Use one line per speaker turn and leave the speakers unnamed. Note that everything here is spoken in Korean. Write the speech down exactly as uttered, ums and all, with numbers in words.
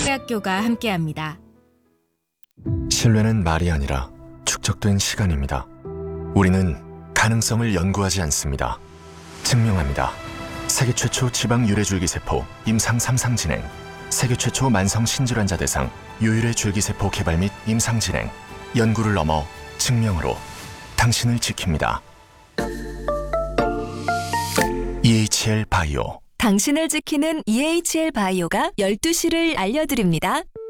대학교가 함께합니다.
신뢰는 말이 아니라 축적된 시간입니다. 우리는 가능성을 연구하지 않습니다. 증명합니다. 세계 최초 지방 유래줄기세포 임상 삼 상 진행, 세계 최초 만성 신질환자 대상 유일의 줄기세포 개발 및 임상 진행, 연구를 넘어 증명으로 당신을 지킵니다. 이에이치엘 바이오.
당신을 지키는 이에이치엘 바이오가 열두 시를 알려드립니다.